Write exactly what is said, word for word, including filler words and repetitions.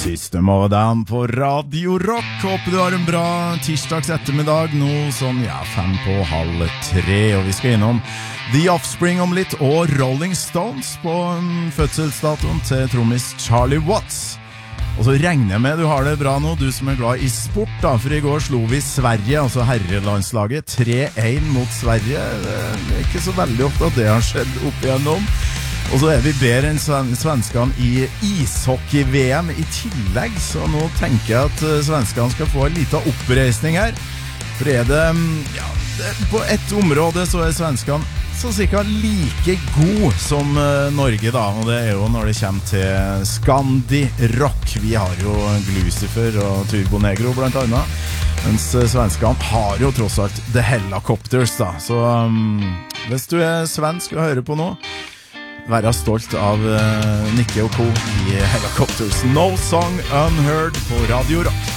System of a Down på Radio Rock. Håper du har en bra tirsdags ettermiddag nå, sånn ja, fem på halv tre. Og vi skal innom The Offspring om litt, og Rolling Stones på fødselsdatoen til trommis Charlie Watts. Og så regner jeg med du har det bra nå, du som er glad i sport da, for i går slo vi Sverige, altså herrelandslaget, tre én mot Sverige. Det er ikke så veldig ofte at det har skjedd opp igjennom. Og så er vi bedre enn svenskene i ishockey-V M i tillegg, så nå tenker jeg at svenskene skal få en liten oppreisning her. For er det, ja, det, på ett område så er svenskene så sikkert like god som uh, Norge da, og det er jo når det kommer til Scandi Rock. Vi har jo Glucifer og Turbo Negro blant annet, mens uh, svenskene har jo tross alt The Helicopters da. Så um, hvis du er svensk og hører på nå, være stolt av uh, Nikke og Co i Helicopters. No Song Unheard på Radio Rock.